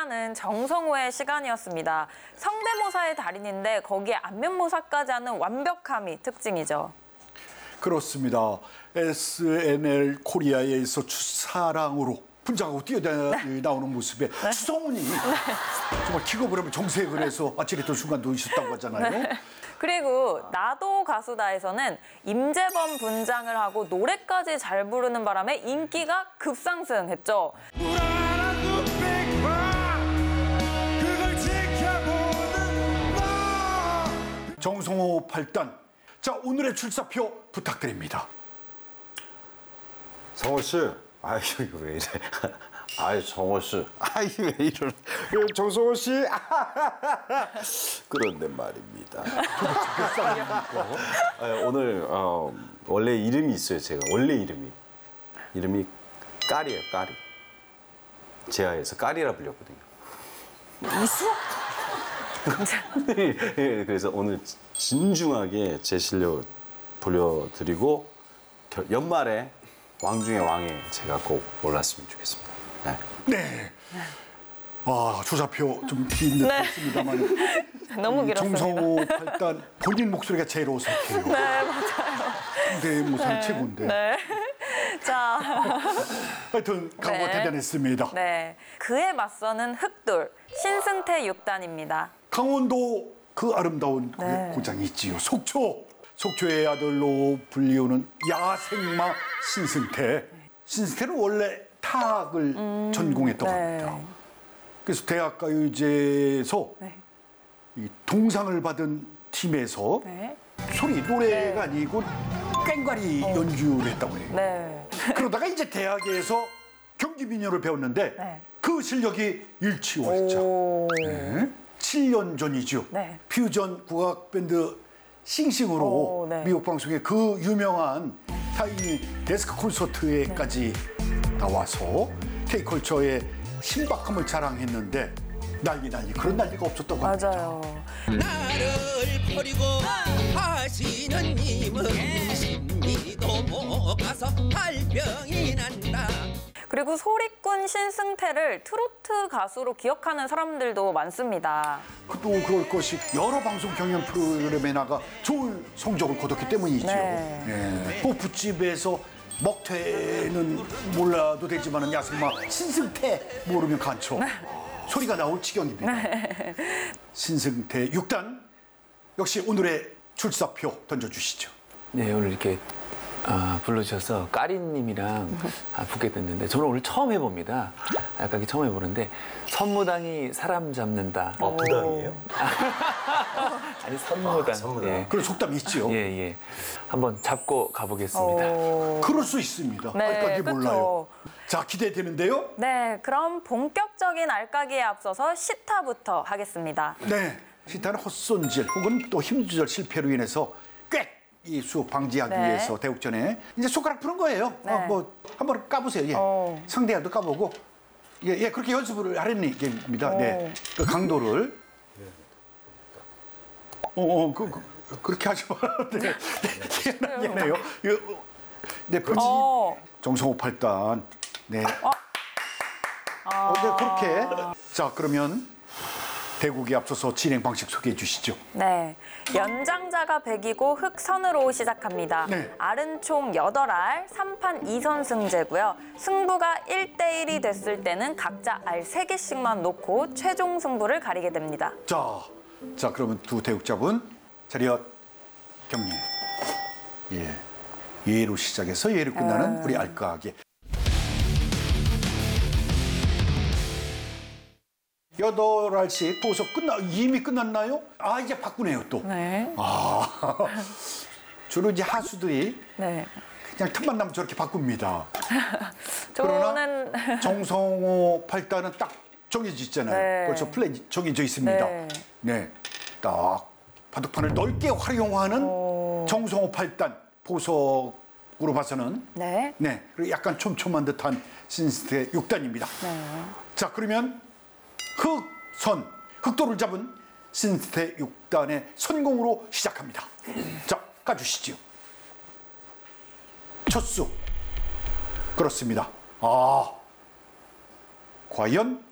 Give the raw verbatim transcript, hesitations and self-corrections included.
시간은 정성호의 시간이었습니다. 성대모사의 달인인데 거기에 안면모사까지 하는 완벽함이 특징이죠. 그렇습니다. 에스엔엘 코리아에서 첫사랑으로 분장하고 뛰어나오는 모습에 네. 추성훈이 네. 정말 기겁을 하면 정색을 해서 아찔했던 순간도 있었다고 하잖아요. 네. 그리고 나도 가수다에서는 임재범 분장을 하고 노래까지 잘 부르는 바람에 인기가 급상승했죠. 정성호 팔 단. 자, 오늘의 출사표 부탁드립니다. 성호 씨, 아유 이거 왜 이래? 아유 정호 씨, 아유 왜 이러? 정성호 씨, 그런데 말입니다. 아유, 오늘 어, 원래 이름이 있어요. 제가 원래 이름이 이름이 까리예요, 까리. 제아에서 까리라 불렸거든요. 이수? 예, 그래서 오늘 진중하게 제 실력 보여드리고 연말에 왕 중의 왕에 제가 꼭 올랐으면 좋겠습니다. 네. 네. 아, 조사표 좀 긴 듯 했습니다만. 너무 길었습니다. 정성호 팔 단 본인 목소리가 제일 어색해요. 네, 맞아요. 네, 뭐 네. 최고인데. 네. 자. 하여튼 각오가 네. 대단했습니다. 네. 그에 맞서는 흑돌 신승태 육 단입니다. 강원도 그 아름다운 네. 고장이 있지요. 속초. 속초의 아들로 불리우는 야생마 신승태. 신승태는 원래 타악을 음, 전공했다고 네. 합니다. 그래서 대학가요제에서 네. 이 동상을 받은 팀에서 네. 소리, 노래가 네. 아니고 꽹과리 어. 연주를 했다고 해요. 네. 그러다가 이제 대학에서 경기민요를 배웠는데 네. 그 실력이 일치월장. 네. 칠 년 전이죠. 네. 퓨전 국악밴드 싱싱으로 오, 네. 미국 방송에 그 유명한 타이니 데스크 콘서트에까지 네. 나와서 K컬처의 신박함을 자랑했는데 난리 난리 그런 난리가 없었다고 합니다. 맞아요. 나를 버리고 하시는 님은 심리도 못 가서 발병이 난다. 그리고 소리꾼 신승태를 트로트 가수로 기억하는 사람들도 많습니다. 또 그럴 것이 여러 방송 경연 프로그램에 나가 좋은 성적을 거뒀기 때문이죠. 네. 네. 호프집에서 먹태는 몰라도 되지만 야생마 신승태 모르면 간초. 네. 소리가 나올 지경입니다. 네. 신승태 육 단 역시 오늘의 출사표 던져주시죠. 네, 오늘 이렇게 아, 불러주셔서 까리님이랑 아, 붙게 됐는데 저는 오늘 처음 해봅니다. 약간 처음 해보는데 선무당이 사람 잡는다. 어, 부당이에요? 아니 선무당. 아, 선무당. 예. 그런 속담이 있지요. 예, 예. 한번 잡고 가보겠습니다. 오... 그럴 수 있습니다. 네, 알까기 그쵸. 몰라요. 자, 기대되는데요? 네, 그럼 본격적인 알까기에 앞서서 시타부터 하겠습니다. 네, 시타는 헛손질 혹은 또 힘조절 실패로 인해서 꽥! 이 수업 방지하기 네. 위해서 대국전에 이제 손가락 푸는 거예요. 네. 어, 뭐 한번 까보세요. 예. 오. 상대와도 까보고 예, 예 그렇게 연습을 하려는 얘기입니다. 네, 그 강도를 어, 어 그, 그, 그렇게 하지 마. 네, 네, 미안해요. 네, 그렇지. 어. 정성호 팔 단. 네. 어. 아. 어, 네, 그렇게. 자, 그러면. 대국에 앞서서 진행 방식 소개해 주시죠. 네, 연장자가 백이고 흑선으로 시작합니다. 네. 알은 총 여덟 알, 삼 판 이 선 승제고요. 승부가 일 대 일이 됐을 때는 각자 알 세 개씩만 놓고 최종 승부를 가리게 됩니다. 자, 자 그러면 두 대국자분 차렷 경례. 예, 예로 시작해서 예로 끝나는 음. 우리 알까기. 여덟 알씩 보석 끝나 이미 끝났나요? 아 이제 바꾸네요 또. 네. 아 주로 이제 하수들이 네. 그냥 틈만 나면 저렇게 바꿉니다. 저는 그러나 정성호 팔 단은 딱 정해져 있잖아요. 네. 벌써 플랜이 정해져 있습니다. 네. 네. 딱 바둑판을 넓게 활용하는 오. 정성호 팔 단 보석으로 봐서는 네. 네. 그리고 약간 촘촘한 듯한 신승태 육 단입니다. 네. 자 그러면. 흑선, 흑도를 잡은 신승태 육 단의 선공으로 시작합니다. 자, 까주시죠. 첫 수. 그렇습니다. 아, 과연